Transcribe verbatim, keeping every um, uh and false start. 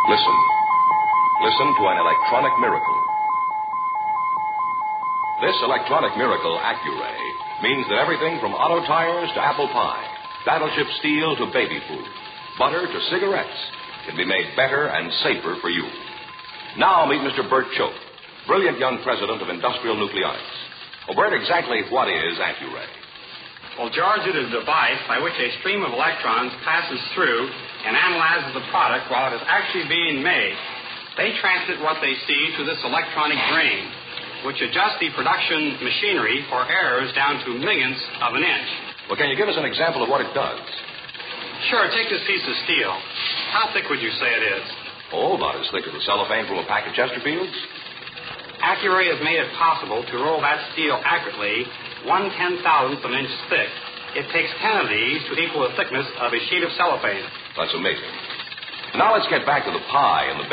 Listen. Listen to an electronic miracle. This electronic miracle, Accuray, means that everything from auto tires to apple pie, battleship steel to baby food, butter to cigarettes, can be made better and safer for you. Now meet Mister Bert Choate, brilliant young president of Industrial Nucleonics. Well, Bert, exactly what is Accuray? Well, George, it is a device by which a stream of electrons passes through and analyzes the product while it is actually being made. They transmit what they see to this electronic brain, which adjusts the production machinery for errors down to millionths of an inch. Well, can you give us an example of what it does? Sure, take this piece of steel. How thick would you say it is? Oh, about as thick as the cellophane from a pack of Chesterfields. Accuray has made it possible to roll that steel accurately one ten-thousandth of an inch thick. It takes ten of these to equal the thickness of a sheet of cellophane. That's amazing. Now let's get back to the pie and the